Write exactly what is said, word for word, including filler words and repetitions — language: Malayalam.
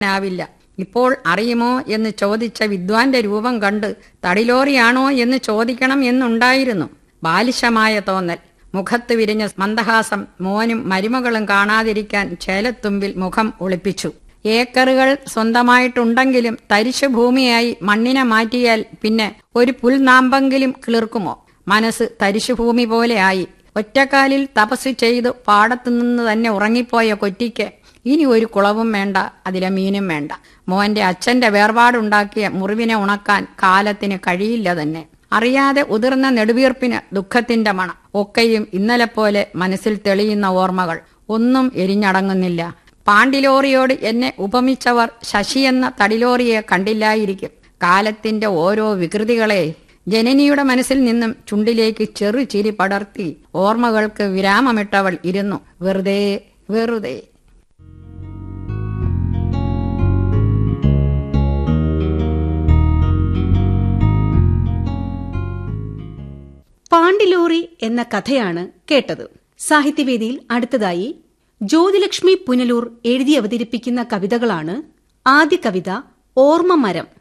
ാവില്ല. ഇപ്പോൾ അറിയുമോ എന്ന് ചോദിച്ച വിദ്വാന്റെ രൂപം കണ്ട് തടിലോറിയാണോ എന്ന് ചോദിക്കണം എന്നുണ്ടായിരുന്നു. ബാലിശമായ തോന്നൽ. മുഖത്ത് വിരിഞ്ഞ മന്ദഹാസം മോനും മരുമകളും കാണാതിരിക്കാൻ ചേലത്തുമ്പിൽ മുഖം ഒളിപ്പിച്ചു. ഏക്കറുകൾ സ്വന്തമായിട്ടുണ്ടെങ്കിലും തരിശു ഭൂമിയായി മണ്ണിനെ മാറ്റിയാൽ പിന്നെ ഒരു പുൽനാമ്പെങ്കിലും കിളിർക്കുമോ? മനസ്സ് തരിശുഭൂമി പോലെയായി. ഒറ്റക്കാലിൽ തപസ് ചെയ്ത് പാടത്തുനിന്ന് തന്നെ ഉറങ്ങിപ്പോയ കൊറ്റിക്ക് ഇനി ഒരു കുളവും വേണ്ട, അതിലെ മീനും വേണ്ട. മോന്റെ അച്ഛന്റെ വേർപാടുണ്ടാക്കിയ മുറിവിനെ ഉണക്കാൻ കാലത്തിന് കഴിയില്ല തന്നെ. അറിയാതെ ഉതിർന്ന നെടുവീർപ്പിന് ദുഃഖത്തിന്റെ മണം. ഒക്കെയും ഇന്നലെ പോലെ മനസ്സിൽ തെളിയുന്ന ഓർമ്മകൾ. ഒന്നും എരിഞ്ഞടങ്ങുന്നില്ല. പാണ്ടിലോറിയോട് എന്നെ ഉപമിച്ചവർ ശശിയെന്ന തടിലോറിയെ കണ്ടില്ലായിരിക്കും. കാലത്തിന്റെ ഓരോ വികൃതികളെ ജനനിയുടെ മനസ്സിൽ നിന്നും ചുണ്ടിലേക്ക് ചെറു ചിരി പടർത്തി ഓർമ്മകൾക്ക് വിരാമമിട്ടവൾ ഇരുന്നു. വെറുതെ വെറുതെ. പാണ്ടിലോറി എന്ന കഥയാണ് കേട്ടത്. സാഹിത്യവേദിയിൽ അടുത്തതായി ജ്യോതിലക്ഷ്മി പുനലൂർ എഴുതി അവതരിപ്പിക്കുന്ന കവിതകളാണ്. ആദ്യ കവിത ഓർമ്മ മരം.